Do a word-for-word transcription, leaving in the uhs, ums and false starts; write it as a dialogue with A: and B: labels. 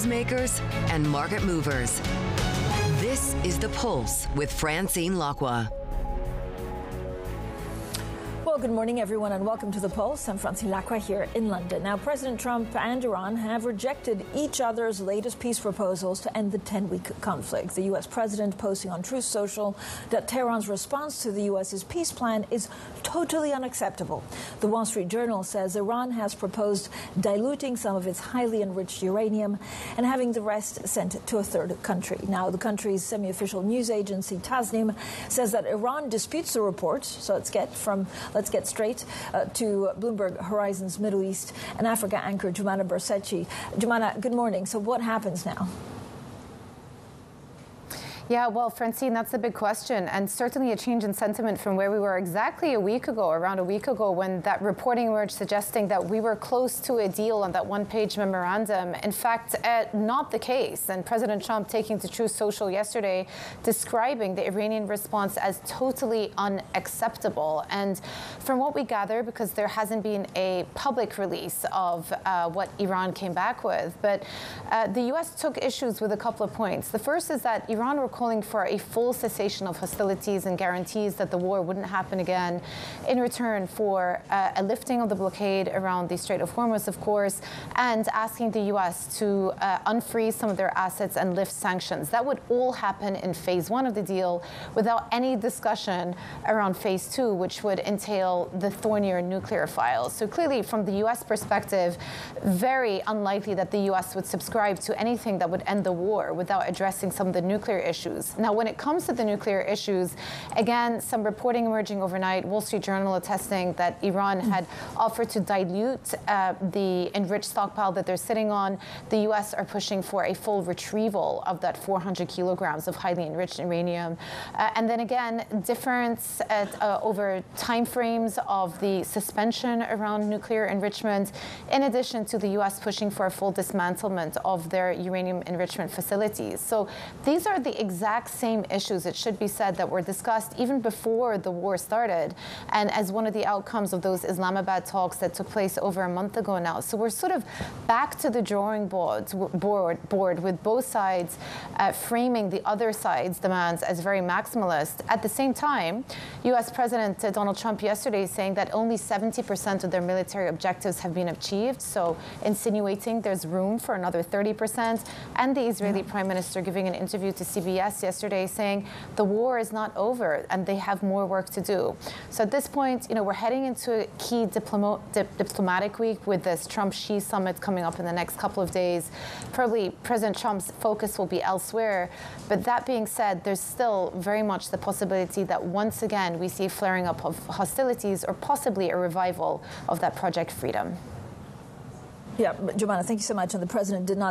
A: newsmakers and market movers. This is The Pulse with Francine Lacqua.
B: Well, good morning, everyone, and welcome to The Pulse. I'm Francine Lacqua here in London. Now, President Trump and Iran have rejected each other's latest peace proposals to end the ten-week conflict. The U S president posting on Truth Social that Tehran's response to the U S's peace plan is totally unacceptable. The Wall Street Journal says Iran has proposed diluting some of its highly enriched uranium and having the rest sent to a third country. Now, the country's semi-official news agency, Tasnim, says that Iran disputes the report. So let's get from... Let's get straight uh, to Bloomberg Horizons Middle East and Africa anchor Joumana Bercetche. Joumana, good morning. So what happens now?
C: Yeah, well, Francine, that's the big question, and certainly a change in sentiment from where we were exactly a week ago, around a week ago, when that reporting emerged suggesting that we were close to a deal on that one-page memorandum. In fact, uh, not the case. And President Trump taking to Truth Social yesterday, describing the Iranian response as totally unacceptable. And from what we gather, because there hasn't been a public release of uh, what Iran came back with, but uh, the U S took issues with a couple of points. The first is that Iran were calling for a full cessation of hostilities and guarantees that the war wouldn't happen again in return for uh, a lifting of the blockade around the Strait of Hormuz, of course, and asking the U S to uh, unfreeze some of their assets and lift sanctions. That would all happen in phase one of the deal without any discussion around phase two, which would entail the thornier nuclear files. So clearly, from the U S perspective, very unlikely that the U S would subscribe to anything that would end the war without addressing some of the nuclear issues. Now, when it comes to the nuclear issues, again, some reporting emerging overnight, Wall Street Journal attesting that Iran had offered to dilute uh, the enriched stockpile that they're sitting on. The U S are pushing for a full retrieval of that four hundred kilograms of highly enriched uranium. Uh, and then again, difference at, uh, over timeframes of the suspension around nuclear enrichment, in addition to the U S pushing for a full dismantlement of their uranium enrichment facilities. So these are the exact same issues, it should be said, that were discussed even before the war started, and as one of the outcomes of those Islamabad talks that took place over a month ago now. So we're sort of back to the drawing board, board, board with both sides uh, framing the other side's demands as very maximalist. At the same time, U S President Donald Trump yesterday saying that only seventy percent of their military objectives have been achieved, so insinuating there's room for another thirty percent, and the Israeli yeah. Prime Minister giving an interview to C B S yesterday saying the war is not over and they have more work to do. So at this point, you know, we're heading into a key diplomo- dip- diplomatic week with this Trump-Xi summit coming up in the next couple of days. Probably President Trump's focus will be elsewhere. But that being said, there's still very much the possibility that once again we see flaring up of hostilities or possibly a revival of that Project Freedom.
B: Yeah, Joumana, thank you so much. And the president did not